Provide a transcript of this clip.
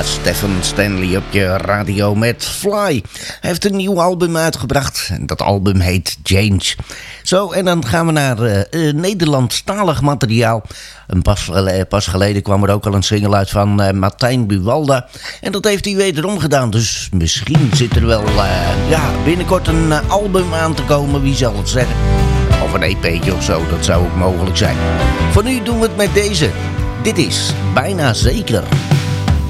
Stefan Stanley op je radio met Fly. Hij heeft een nieuw album uitgebracht en dat album heet Change. Zo, en dan gaan we naar Nederlandstalig materiaal. Pas geleden kwam er ook al een single uit van Martijn Buwalda. En dat heeft hij wederom gedaan. Dus misschien zit er wel binnenkort een album aan te komen. Wie zal het zeggen? Of een EP'tje of zo, dat zou ook mogelijk zijn. Voor nu doen we het met deze. Dit is Bijna Zeker.